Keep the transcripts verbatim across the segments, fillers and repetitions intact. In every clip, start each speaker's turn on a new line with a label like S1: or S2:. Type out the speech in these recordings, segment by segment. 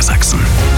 S1: Niedersachsen.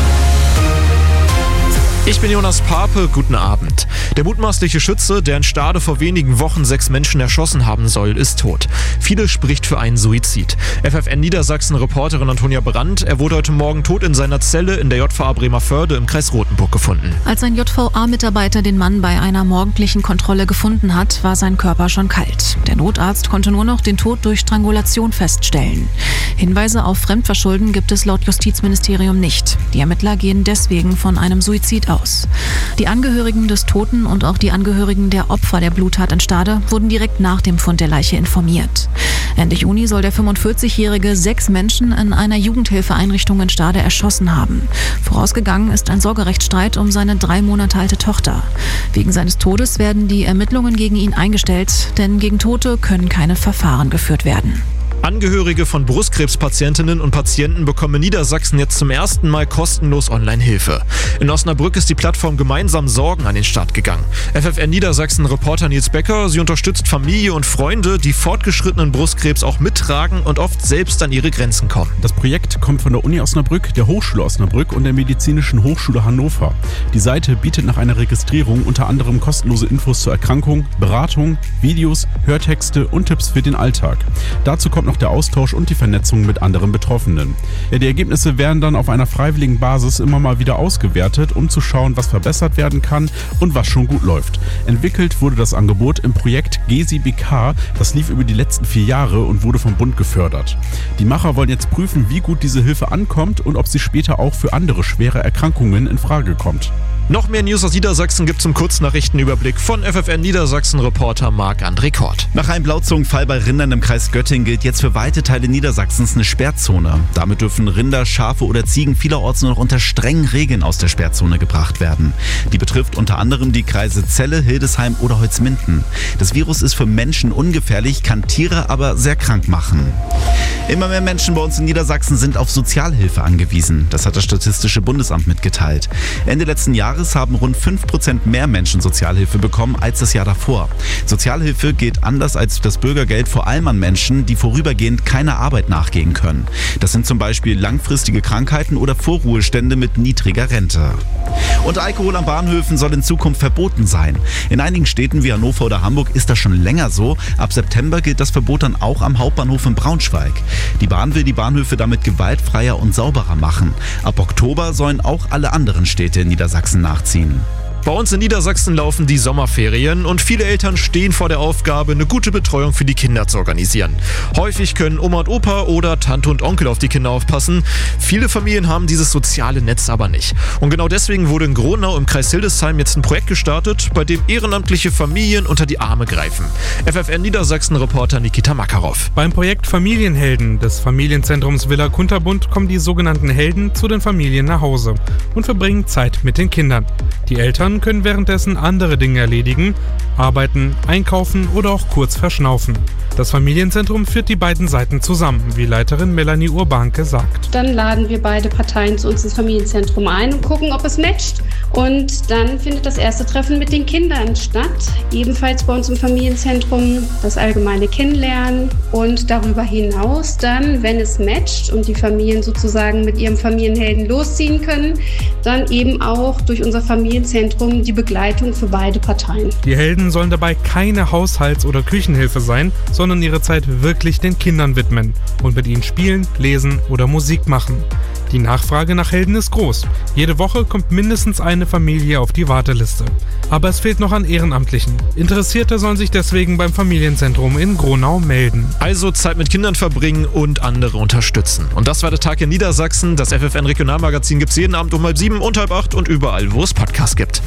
S1: Ich bin Jonas Pape, guten Abend. Der mutmaßliche Schütze, der in Stade vor wenigen Wochen sechs Menschen erschossen haben soll, ist tot. Vieles spricht für einen Suizid. F F N Niedersachsen-Reporterin Antonia Brandt, er wurde heute Morgen tot in seiner Zelle in der J V A Bremervörde im Kreis Rothenburg gefunden.
S2: Als ein J V A-Mitarbeiter den Mann bei einer morgendlichen Kontrolle gefunden hat, war sein Körper schon kalt. Der Notarzt konnte nur noch den Tod durch Strangulation feststellen. Hinweise auf Fremdverschulden gibt es laut Justizministerium nicht. Die Ermittler gehen deswegen von einem Suizid aus. Die Angehörigen des Toten und auch die Angehörigen der Opfer der Bluttat in Stade wurden direkt nach dem Fund der Leiche informiert. Ende Juni soll der fünfundvierzigjährige sechs Menschen in einer Jugendhilfeeinrichtung in Stade erschossen haben. Vorausgegangen ist ein Sorgerechtsstreit um seine drei Monate alte Tochter. Wegen seines Todes werden die Ermittlungen gegen ihn eingestellt, denn gegen Tote können keine Verfahren geführt werden.
S1: Angehörige von Brustkrebspatientinnen und Patienten bekommen in Niedersachsen jetzt zum ersten Mal kostenlos Online-Hilfe. In Osnabrück ist die Plattform Gemeinsam Sorgen an den Start gegangen. F F N Niedersachsen-Reporter Nils Becker, sie unterstützt Familie und Freunde, die fortgeschrittenen Brustkrebs auch mittragen und oft selbst an ihre Grenzen kommen.
S3: Das Projekt kommt von der Uni Osnabrück, der Hochschule Osnabrück und der Medizinischen Hochschule Hannover. Die Seite bietet nach einer Registrierung unter anderem kostenlose Infos zur Erkrankung, Beratung, Videos, Hörtexte und Tipps für den Alltag. Dazu kommt noch der Austausch und die Vernetzung mit anderen Betroffenen. Ja, die Ergebnisse werden dann auf einer freiwilligen Basis immer mal wieder ausgewertet, um zu schauen, was verbessert werden kann und was schon gut läuft. Entwickelt wurde das Angebot im Projekt G S I B K, das lief über die letzten vier Jahre und wurde vom Bund gefördert. Die Macher wollen jetzt prüfen, wie gut diese Hilfe ankommt und ob sie später auch für andere schwere Erkrankungen in Frage kommt.
S1: Noch mehr News aus Niedersachsen gibt's im Kurznachrichtenüberblick von F F N Niedersachsen-Reporter Marc-André Kort.
S4: Nach einem Blauzungenfall bei Rindern im Kreis Göttingen gilt jetzt für weite Teile Niedersachsens eine Sperrzone. Damit dürfen Rinder, Schafe oder Ziegen vielerorts nur noch unter strengen Regeln aus der Sperrzone gebracht werden. Die betrifft unter anderem die Kreise Celle, Hildesheim oder Holzminden. Das Virus ist für Menschen ungefährlich, kann Tiere aber sehr krank machen. Immer mehr Menschen bei uns in Niedersachsen sind auf Sozialhilfe angewiesen. Das hat das Statistische Bundesamt mitgeteilt. Ende letzten Jahres haben rund fünf Prozent mehr Menschen Sozialhilfe bekommen als das Jahr davor. Sozialhilfe geht anders als das Bürgergeld vor allem an Menschen, die vorübergehend keiner Arbeit nachgehen können. Das sind zum Beispiel langfristige Krankheiten oder Vorruhestände mit niedriger Rente. Und Alkohol an Bahnhöfen soll in Zukunft verboten sein. In einigen Städten wie Hannover oder Hamburg ist das schon länger so. Ab September gilt das Verbot dann auch am Hauptbahnhof in Braunschweig. Die Bahn will die Bahnhöfe damit gewaltfreier und sauberer machen. Ab Oktober sollen auch alle anderen Städte in Niedersachsen nachziehen.
S1: Bei uns in Niedersachsen laufen die Sommerferien und viele Eltern stehen vor der Aufgabe, eine gute Betreuung für die Kinder zu organisieren. Häufig können Oma und Opa oder Tante und Onkel auf die Kinder aufpassen. Viele Familien haben dieses soziale Netz aber nicht. Und genau deswegen wurde in Gronau im Kreis Hildesheim jetzt ein Projekt gestartet, bei dem ehrenamtliche Familien unter die Arme greifen. F F N Niedersachsen-Reporter Nikita Makarov.
S5: Beim Projekt Familienhelden des Familienzentrums Villa Kunterbund kommen die sogenannten Helden zu den Familien nach Hause und verbringen Zeit mit den Kindern. Die Eltern können währenddessen andere Dinge erledigen, arbeiten, einkaufen oder auch kurz verschnaufen. Das Familienzentrum führt die beiden Seiten zusammen, wie Leiterin Melanie Urbanke sagt.
S6: Dann laden wir beide Parteien zu uns ins Familienzentrum ein und gucken, ob es matcht. Und dann findet das erste Treffen mit den Kindern statt. Ebenfalls bei uns im Familienzentrum das allgemeine Kennenlernen und darüber hinaus dann, wenn es matcht und die Familien sozusagen mit ihrem Familienhelden losziehen können, dann eben auch durch unser Familienzentrum die Begleitung für beide Parteien.
S5: Die Helden sollen dabei keine Haushalts- oder Küchenhilfe sein, sondern ihre Zeit wirklich den Kindern widmen und mit ihnen spielen, lesen oder Musik machen. Die Nachfrage nach Helden ist groß. Jede Woche kommt mindestens eine Familie auf die Warteliste. Aber es fehlt noch an Ehrenamtlichen. Interessierte sollen sich deswegen beim Familienzentrum in Gronau melden.
S1: Also Zeit mit Kindern verbringen und andere unterstützen. Und das war der Tag in Niedersachsen. Das F F N Regionalmagazin gibt es jeden Abend um halb sieben und halb acht und überall, wo es Podcasts gibt.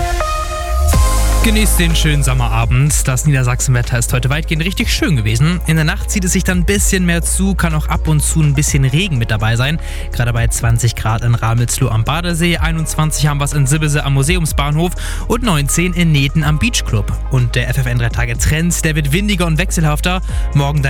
S7: Genießt den schönen Sommerabend. Das Niedersachsenwetter ist heute weitgehend richtig schön gewesen. In der Nacht zieht es sich dann ein bisschen mehr zu, kann auch ab und zu ein bisschen Regen mit dabei sein. Gerade bei zwanzig Grad in Ramelsloh am Badesee, einundzwanzig haben wir es in Sibbese am Museumsbahnhof und neunzehn in Neten am Beachclub. Und der F F N drei Tage Trend, der wird windiger und wechselhafter. Morgen dann